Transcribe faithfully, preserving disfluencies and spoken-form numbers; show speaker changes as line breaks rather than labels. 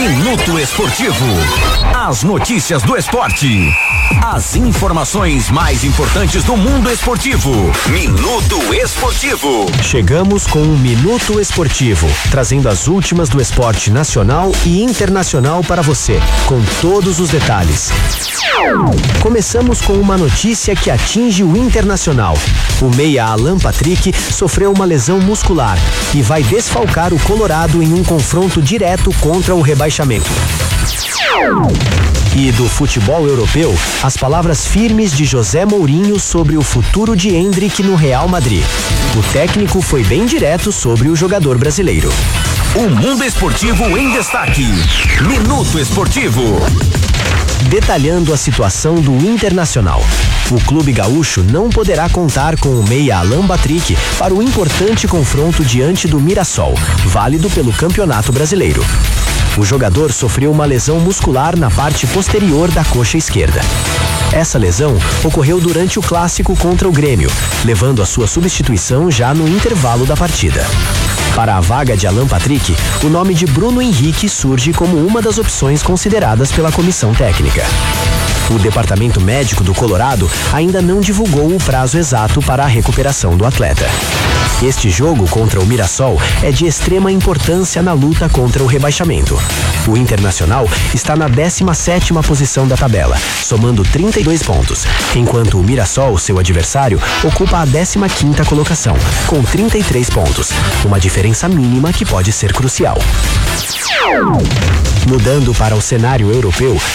Minuto Esportivo. As notícias do esporte. As informações mais importantes do mundo esportivo. Minuto Esportivo.
Chegamos com o Minuto Esportivo, trazendo as últimas do esporte nacional e internacional para você, com todos os detalhes. Começamos com uma notícia que atinge o Internacional. O meia Alan Patrick sofreu uma lesão muscular e vai desfalcar o Colorado em um confronto direto contra o rebaixamento. E do futebol europeu, as palavras firmes de José Mourinho sobre o futuro de Endrick no Real Madrid. O técnico foi bem direto sobre o jogador brasileiro.
O mundo esportivo em destaque. Minuto Esportivo.
Detalhando a situação do Internacional. O clube gaúcho não poderá contar com o meia Alan Patrick para o importante confronto diante do Mirassol, válido pelo Campeonato Brasileiro. O jogador sofreu uma lesão muscular na parte posterior da coxa esquerda. Essa lesão ocorreu durante o clássico contra o Grêmio, levando a sua substituição já no intervalo da partida. Para a vaga de Alan Patrick, o nome de Bruno Henrique surge como uma das opções consideradas pela comissão técnica. O departamento médico do Colorado ainda não divulgou o prazo exato para a recuperação do atleta. Este jogo contra o Mirassol é de extrema importância na luta contra o rebaixamento. O Internacional está na décima sétima posição da tabela, somando trinta e dois pontos, enquanto o Mirassol, seu adversário, ocupa a décima quinta colocação, com trinta e três pontos, uma diferença mínima que pode ser crucial. Mudando para o cenário europeu,